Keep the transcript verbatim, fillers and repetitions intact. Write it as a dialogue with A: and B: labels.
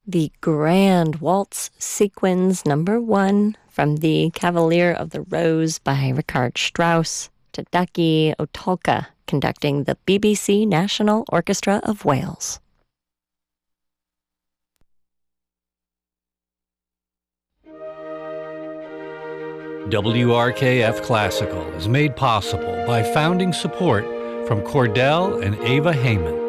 A: The Grand Waltz Sequence Number One from the Cavalier of the Rose by Richard Strauss, Tadaki Otulka conducting the B B C National Orchestra of Wales.
B: W R K F Classical is made possible by founding support from Cordell and Ava Heyman.